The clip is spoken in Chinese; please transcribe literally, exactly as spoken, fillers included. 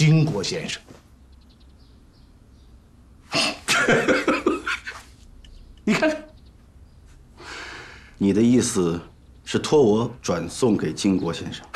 金国先生。你看看， 你的意思是托我转送给金国先生？